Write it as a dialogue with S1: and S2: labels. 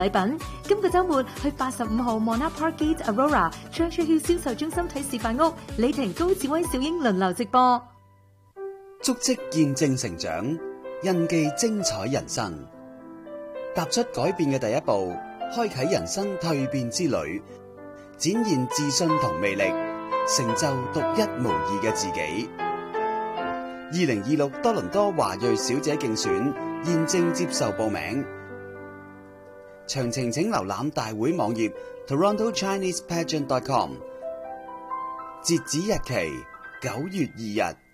S1: 禮品。今個週末去85號 Monarch Park Gate、Aurora、Treasure Hill 銷售中心睇示範屋，李婷、高志威、小英輪流直播。
S2: 足跡見證成長，印記精彩人生。踏出改變嘅第一步，開啟人生蛻變之旅，展現自信同魅力，成就獨一無二嘅自己。2026多倫多華裔小姐競選現正接受報名，詳情請瀏覽大會網頁 TorontoChinesePageant.com。截止日期9月2日。